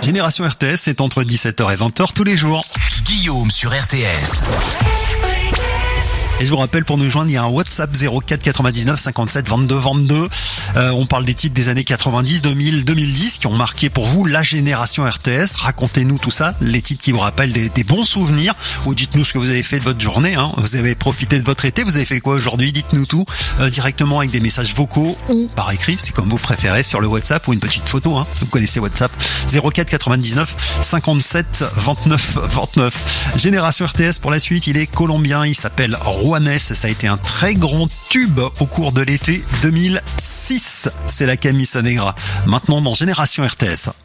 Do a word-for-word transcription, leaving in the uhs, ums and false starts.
Génération R T S, c'est entre dix-sept heures et vingt heures tous les jours. Guillaume sur R T S. Et je vous rappelle, pour nous joindre, il y a un WhatsApp zéro quatre quatre-vingt-dix-neuf cinquante-sept vingt-deux vingt-deux. Euh, on parle des titres des années quatre-vingt-dix, deux mille, deux mille dix qui ont marqué pour vous la génération R T S. Racontez-nous tout ça, les titres qui vous rappellent des, des bons souvenirs. Ou dites-nous ce que vous avez fait de votre journée. Hein. Vous avez profité de votre été, vous avez fait quoi aujourd'hui? Dites-nous tout euh, directement avec des messages vocaux ou par écrit, c'est comme vous préférez, sur le WhatsApp ou une petite photo. Hein. Vous connaissez WhatsApp, zéro quatre quatre-vingt-dix-neuf cinquante-sept vingt-neuf vingt-neuf. Génération R T S pour la suite, il est colombien, il s'appelle Juanes. Ça a été un très grand tube au cours de l'été deux mille six. C'est la Camisa Negra. Maintenant dans Génération R T S.